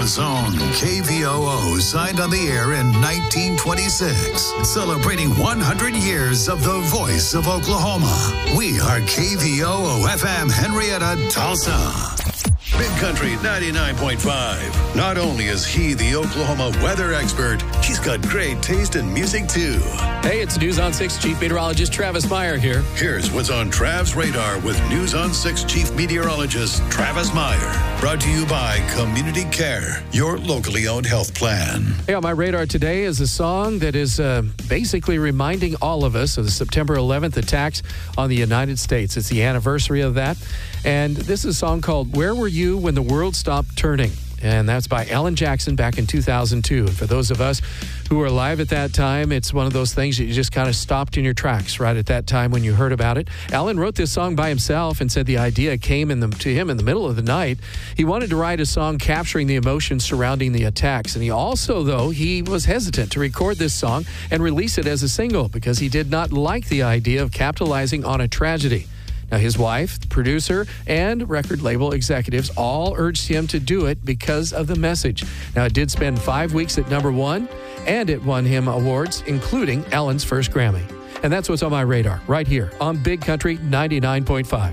Oklahoma's own KVOO signed on the air in 1926, celebrating 100 years of the voice of Oklahoma. We are KVOO FM Henrietta, Tulsa. Big Country 99.5. Not only is he the Oklahoma weather expert, he's got great taste in music too. Hey, it's News on 6 Chief Meteorologist Travis Meyer here. Here's what's on Trav's radar with News on 6 Chief Meteorologist Travis Meyer. Brought to you by Community Care, your locally owned health plan. Hey, on my radar today is a song that is basically reminding all of us of the September 11th attacks on the United States. It's the anniversary of that. And this is a song called Where Were You When the World Stopped Turning? And that's by Alan Jackson back in 2002. And for those of us who were alive at that time, it's one of those things that you just kind of stopped in your tracks right at that time when you heard about it. Alan wrote this song by himself and said the idea came to him in the middle of the night. He wanted to write a song capturing the emotions surrounding the attacks. And he also, though, he was hesitant to record this song and release it as a single because he did not like the idea of capitalizing on a tragedy. Now, his wife, the producer, and record label executives all urged him to do it because of the message. Now, it did spend 5 weeks at #1, and it won him awards, including Alan's first Grammy. And that's what's on my radar right here on Big Country 99.5.